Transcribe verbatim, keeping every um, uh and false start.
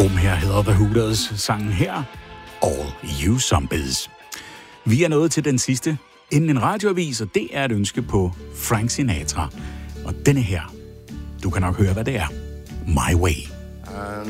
Boom, her hedder The Hooters. Sangen her, All You Zombies. Vi er nået til den sidste inden en radioavis, og det er et ønske på Frank Sinatra. Og denne her, du kan nok høre, hvad det er. My Way. I